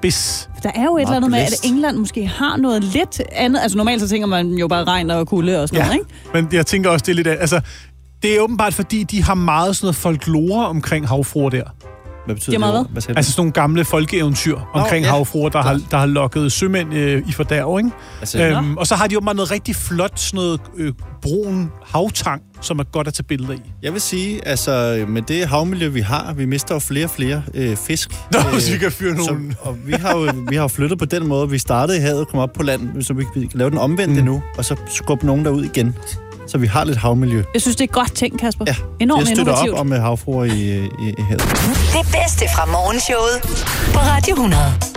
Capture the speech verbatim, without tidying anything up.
spids. Der er jo et eller andet med, at England måske har noget lidt andet. Altså normalt så tænker man jo bare regn og kulde og sådan ja, noget, ikke? Men jeg tænker også, det er lidt... Altså, det er åbenbart, fordi de har meget sådan noget folklore omkring havfruer der. Hvad betyder det? det? Hvad? Altså sådan nogle gamle folkeeventyr omkring oh, ja. havfruer, der har, der har lokket sømænd øh, i fordærv, ikke? Altså, øhm, og så har de jo bare noget rigtig flot, sådan noget øh, brun havtang, som er godt at tage billeder i. Jeg vil sige, altså med det havmiljø, vi har, vi mister jo flere og flere øh, fisk. Nå, øh, hvis vi kan fyre nogen. Og vi har jo vi har jo flyttet på den måde, vi startede i havet, kom op på land, så vi kan lave den omvendte mm. nu, og så skubbe nogen derud igen. Så vi har lidt havmiljø. Jeg synes, det er godt tænkt, Kasper. Ja, enormt jeg støtter innovativt. op om havfruer i, i, i havet. Det bedste fra morgenshowet på Radio hundrede.